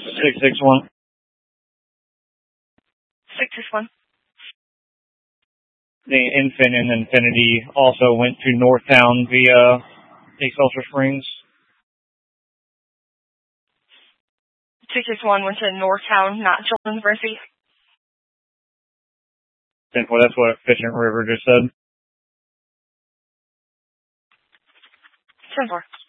661. 661. The Infinity also went to Northtown via Excelsior Springs. 661 went to Northtown, not Children's Mercy. 10-4, that's what Efficient River just said. 10-4.